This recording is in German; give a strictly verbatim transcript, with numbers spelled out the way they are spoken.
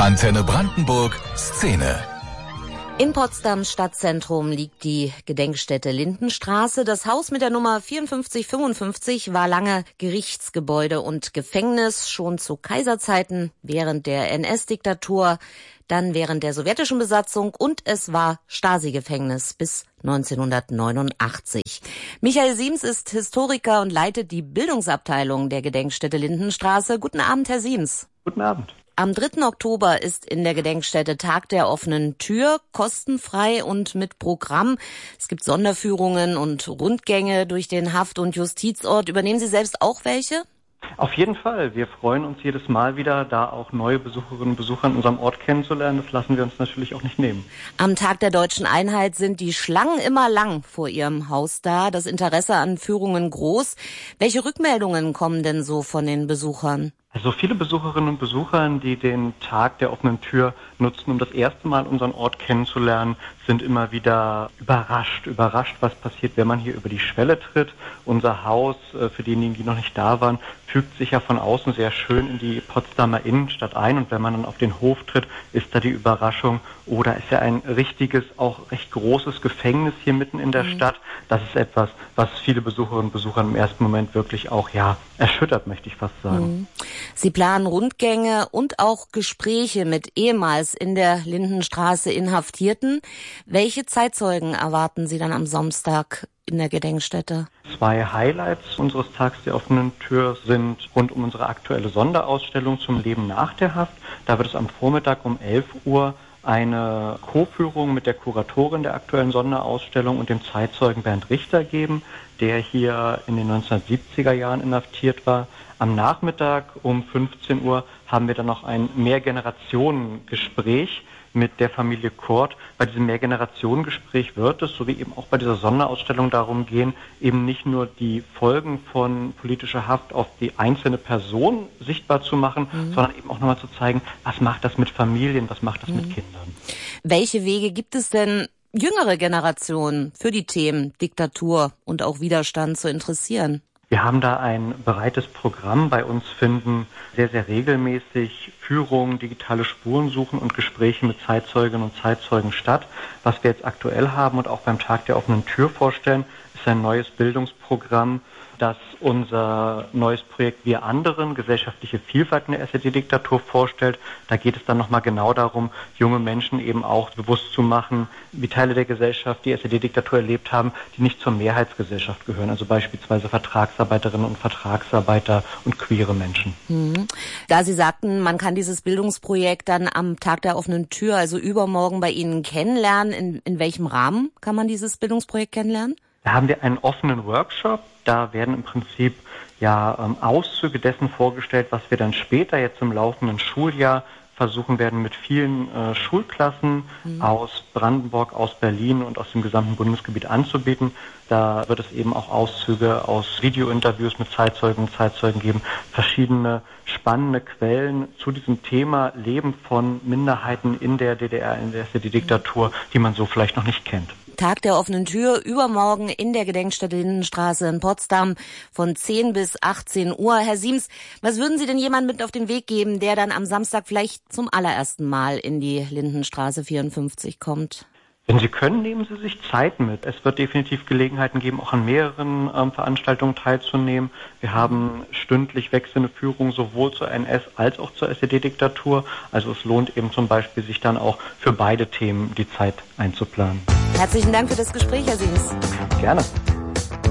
Antenne Brandenburg Szene. In Potsdams Stadtzentrum liegt die Gedenkstätte Lindenstraße. Das Haus mit der Nummer vierundfünfzig fünfundfünfzig war lange Gerichtsgebäude und Gefängnis, schon zu Kaiserzeiten, während der N S-Diktatur, dann während der sowjetischen Besatzung und es war Stasi-Gefängnis bis neunzehnhundertneunundachtzig. Michael Siems ist Historiker und leitet die Bildungsabteilung der Gedenkstätte Lindenstraße. Guten Abend, Herr Siems. Guten Abend. Am dritten Oktober ist in der Gedenkstätte Tag der offenen Tür, kostenfrei und mit Programm. Es gibt Sonderführungen und Rundgänge durch den Haft- und Justizort. Übernehmen Sie selbst auch welche? Auf jeden Fall. Wir freuen uns jedes Mal wieder, da auch neue Besucherinnen und Besucher in unserem Ort kennenzulernen. Das lassen wir uns natürlich auch nicht nehmen. Am Tag der Deutschen Einheit sind die Schlangen immer lang vor Ihrem Haus da, das Interesse an Führungen groß. Welche Rückmeldungen kommen denn so von den Besuchern? Also viele Besucherinnen und Besucher, die den Tag der offenen Tür nutzen, um das erste Mal unseren Ort kennenzulernen, sind immer wieder überrascht, überrascht, was passiert, wenn man hier über die Schwelle tritt. Unser Haus, für diejenigen, die noch nicht da waren, fügt sich ja von außen sehr schön in die Potsdamer Innenstadt ein. Und wenn man dann auf den Hof tritt, ist da die Überraschung, oh, da ist ja ein richtiges, auch recht großes Gefängnis hier mitten in der mhm. Stadt. Das ist etwas, was viele Besucherinnen und Besucher im ersten Moment wirklich auch, ja, erschüttert, möchte ich fast sagen. Mhm. Sie planen Rundgänge und auch Gespräche mit ehemals in der Lindenstraße Inhaftierten. Welche Zeitzeugen erwarten Sie dann am Samstag in der Gedenkstätte? Zwei Highlights unseres Tags der offenen Tür sind rund um unsere aktuelle Sonderausstellung zum Leben nach der Haft. Da wird es am Vormittag um elf Uhr eine Co-Führung mit der Kuratorin der aktuellen Sonderausstellung und dem Zeitzeugen Bernd Richter geben, der hier in den neunzehnhundertsiebziger Jahren inhaftiert war. Am Nachmittag um fünfzehn Uhr haben wir dann noch ein Mehrgenerationengespräch mit der Familie Kort. Bei diesem Mehrgenerationengespräch wird es, so wie eben auch bei dieser Sonderausstellung, darum gehen, eben nicht nur die Folgen von politischer Haft auf die einzelne Person sichtbar zu machen, mhm. sondern eben auch nochmal zu zeigen, was macht das mit Familien, was macht das mhm. mit Kindern. Welche Wege gibt es denn, jüngere Generationen für die Themen Diktatur und auch Widerstand zu interessieren? Wir haben da ein breites Programm. Bei uns finden sehr, sehr regelmäßig Führungen, digitale Spurensuchen und Gespräche mit Zeitzeuginnen und Zeitzeugen statt. Was wir jetzt aktuell haben und auch beim Tag der offenen Tür vorstellen, ist ein neues Bildungsprogramm, das unser neues Projekt Wir Anderen, gesellschaftliche Vielfalt in der S S D-Diktatur vorstellt. Da geht es dann nochmal genau darum, junge Menschen eben auch bewusst zu machen, wie Teile der Gesellschaft die S S D-Diktatur erlebt haben, die nicht zur Mehrheitsgesellschaft gehören. Also beispielsweise Vertragsarbeiterinnen und Vertragsarbeiter und queere Menschen. Mhm. Da Sie sagten, man kann dieses Bildungsprojekt dann am Tag der offenen Tür, also übermorgen, bei Ihnen kennenlernen. In, in welchem Rahmen kann man dieses Bildungsprojekt kennenlernen? Da haben wir einen offenen Workshop. Da werden im Prinzip ja ähm, Auszüge dessen vorgestellt, was wir dann später jetzt im laufenden Schuljahr versuchen werden, mit vielen äh, Schulklassen mhm. aus Brandenburg, aus Berlin und aus dem gesamten Bundesgebiet anzubieten. Da wird es eben auch Auszüge aus Videointerviews mit Zeitzeugen und Zeitzeugen geben, verschiedene spannende Quellen zu diesem Thema Leben von Minderheiten in der D D R, in der S S D-Diktatur, die man so vielleicht noch nicht kennt. Tag der offenen Tür übermorgen in der Gedenkstätte Lindenstraße in Potsdam von zehn bis achtzehn Uhr. Herr Siems, was würden Sie denn jemandem mit auf den Weg geben, der dann am Samstag vielleicht zum allerersten Mal in die Lindenstraße vierundfünfzig kommt? Wenn Sie können, nehmen Sie sich Zeit mit. Es wird definitiv Gelegenheiten geben, auch an mehreren ähm, Veranstaltungen teilzunehmen. Wir haben stündlich wechselnde Führungen sowohl zur N S als auch zur S S D-Diktatur. Also es lohnt eben zum Beispiel, sich dann auch für beide Themen die Zeit einzuplanen. Herzlichen Dank für das Gespräch, Herr Siems. Gerne.